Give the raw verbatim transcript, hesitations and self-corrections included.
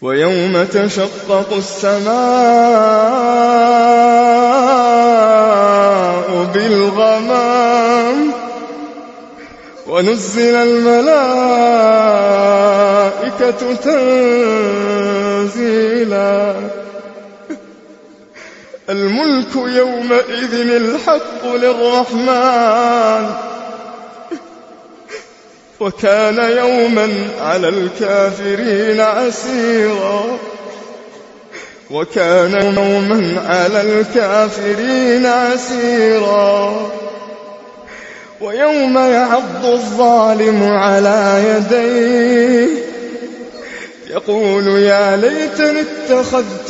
ويوم تشقق السماء بالغمام ونزل الملائكة تنزيلا الملك يومئذ الحق للرحمن وكان يوما على الكافرين عسيرا وكان يوما على الكافرين عسيرا ويوم يعض الظالم على يديه يقول يا ليتني اتخذت